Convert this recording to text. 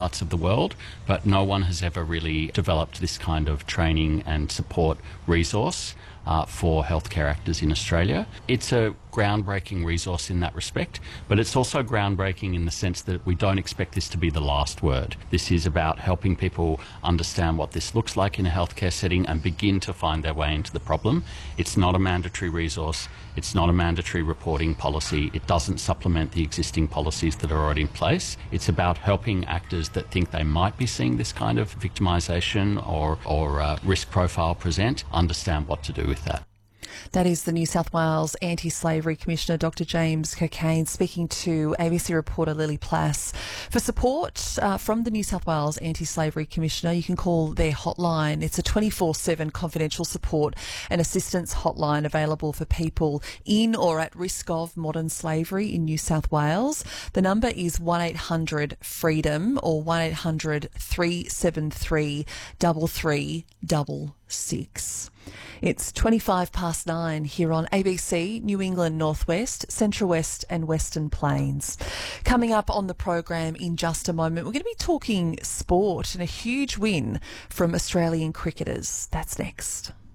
parts of the world, but no one has ever really developed this kind of training and support resource for healthcare actors in Australia. It's a groundbreaking resource in that respect, but it's also groundbreaking in the sense that we don't expect this to be the last word. This is about helping people understand what this looks like in a healthcare setting and begin to find their way into the problem. It's not a mandatory resource. It's not a mandatory reporting policy. It doesn't supplement the existing policies that are already in place. It's about helping actors that think they might be seeing this kind of victimisation or risk profile present understand what to do with that. That is the New South Wales Anti-Slavery Commissioner, Dr James Cockayne, speaking to ABC reporter Lily Plass. For support from the New South Wales Anti-Slavery Commissioner, you can call their hotline. It's a 24/7 confidential support and assistance hotline available for people in or at risk of modern slavery in New South Wales. The number is 1800-FREEDOM or 1800-373-3366. It's 9:25 here on ABC, New England Northwest, Central West and Western Plains. Coming up on the program in just a moment, we're going to be talking sport and a huge win from Australian cricketers. That's next.